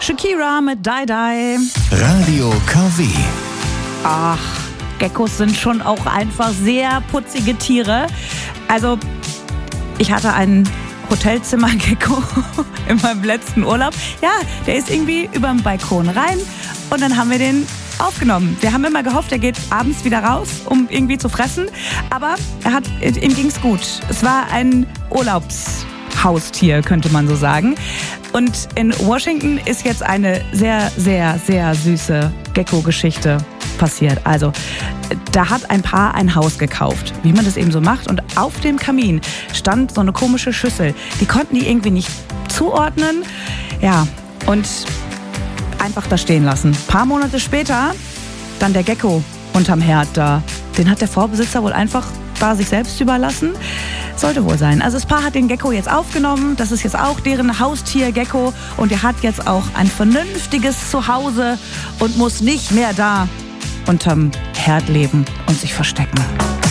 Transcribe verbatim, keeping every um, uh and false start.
Shakira mit Die Die. Radio K W. Ach, Geckos sind schon auch einfach sehr putzige Tiere. Also, ich hatte einen Hotelzimmer-Gecko in meinem letzten Urlaub. Ja, der ist irgendwie über den Balkon rein und dann haben wir den aufgenommen. Wir haben immer gehofft, er geht abends wieder raus, um irgendwie zu fressen. Aber er hat, ihm ging's gut. Es war ein Urlaubshaustier, könnte man so sagen. Und in Washington ist jetzt eine sehr, sehr, sehr süße Gecko-Geschichte passiert. Also, da hat ein Paar ein Haus gekauft, wie man das eben so macht. Und auf dem Kamin stand so eine komische Schüssel. Die konnten die irgendwie nicht zuordnen. Ja, und einfach da stehen lassen. Ein paar Monate später dann der Gecko unterm Herd da. Den hat der Vorbesitzer wohl einfach da sich selbst überlassen. Sollte wohl sein. Also das Paar hat den Gecko jetzt aufgenommen. Das ist jetzt auch deren Haustier Gecko. Und er hat jetzt auch ein vernünftiges Zuhause und muss nicht mehr da unterm Herd leben und sich verstecken.